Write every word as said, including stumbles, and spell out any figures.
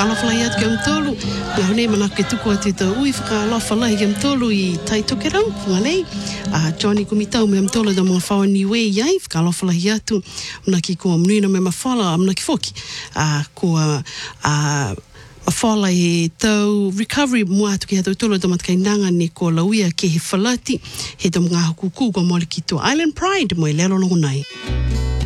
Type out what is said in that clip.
Alawhalai atu kia mtolu. Ngā hone mana ke tuku atu tau ui whaka alawhalai kia mtolu I tai tokerau. Ngalei, uh, Johnny kumitau me mtolu da mga whawa niwe iai, whaka alawhalai atu. Mna ki kua mnuina me mawhala, mna ki whoki. Uh, kua uh, mawhala e tau recovery mua atu ki hatau tolo da matakainanga ne ko lauia ke he whalati. He tau mga hukuku kua mole ki tō Island Pride mo I lero longo nei.